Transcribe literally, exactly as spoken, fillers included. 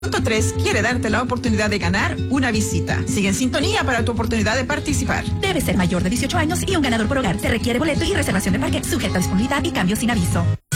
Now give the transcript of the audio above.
Punto tres quiere darte la oportunidad de ganar una visita. Sigue en sintonía para tu oportunidad de participar. Debe ser mayor de dieciocho años y un ganador por hogar. Se requiere boleto y reservación de parque, sujeta a disponibilidad y cambio sin aviso.